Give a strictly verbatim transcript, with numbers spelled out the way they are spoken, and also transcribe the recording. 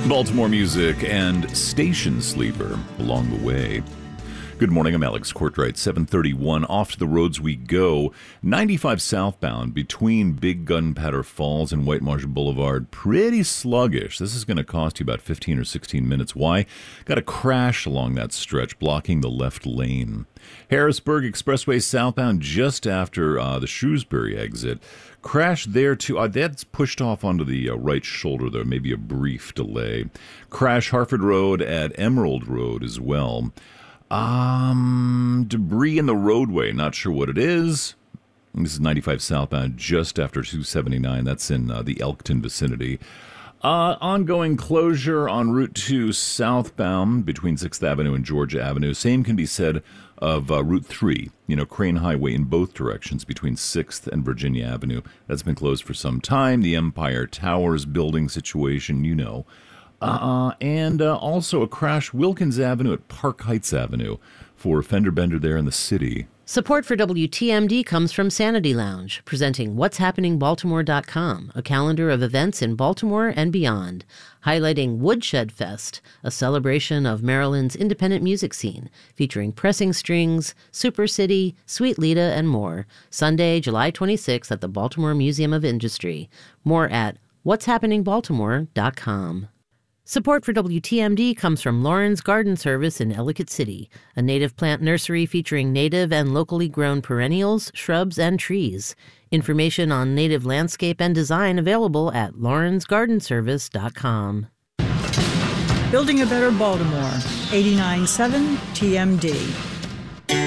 Baltimore music and Station Sleeper along the way. Good morning, I'm Alex Courtright, seven thirty-one. Off to the roads we go. ninety-five southbound between Big Gunpowder Falls and White Marsh Boulevard. Pretty sluggish. This is going to cost you about fifteen or sixteen minutes. Why? Got a crash along that stretch, blocking the left lane. Harrisburg Expressway southbound just after uh, the Shrewsbury exit. Crash there too. Uh, that's pushed off onto the uh, right shoulder there. Maybe a brief delay. Crash Harford Road at Emerald Road as well. Um, debris in the roadway. Not sure what it is. This is ninety-five southbound just after two seventy-nine. That's in uh, the Elkton vicinity. Uh, ongoing closure on Route two southbound between sixth Avenue and Georgia Avenue. Same can be said of uh, Route three, you know, Crane Highway in both directions between sixth and Virginia Avenue. That's been closed for some time. The Empire Towers building situation, you know. Uh, and uh, also a crash Wilkins Avenue at Park Heights Avenue for a fender bender there in the city. Support for W T M D comes from Sanity Lounge, presenting whats happening baltimore dot com, a calendar of events in Baltimore and beyond, highlighting Woodshed Fest, a celebration of Maryland's independent music scene, featuring Pressing Strings, Super City, Sweet Lita, and more. Sunday, July twenty-sixth at the Baltimore Museum of Industry. More at whats happening baltimore dot com. Support for W T M D comes from Lauren's Garden Service in Ellicott City, a native plant nursery featuring native and locally grown perennials, shrubs, and trees. Information on native landscape and design available at laurens garden service dot com. Building a Better Baltimore, eighty-nine point seven T M D.